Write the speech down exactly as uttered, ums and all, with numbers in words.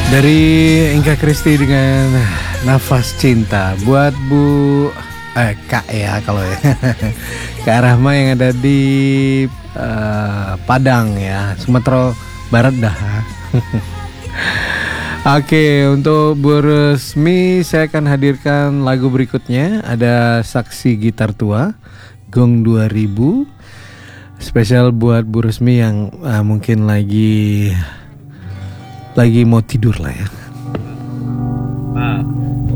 Dari Inka Kristi dengan Nafas Cinta buat Bu eh Kak ya kalau ya Kak Rahma yang ada di uh, Padang ya, Sumatera Barat dah. Oke, untuk Bu Resmi saya akan hadirkan lagu berikutnya. Ada Saksi Gitar Tua Gong dua ribu. Spesial buat Bu Resmi yang uh, mungkin lagi lagi mau tidur lah ya. Ah.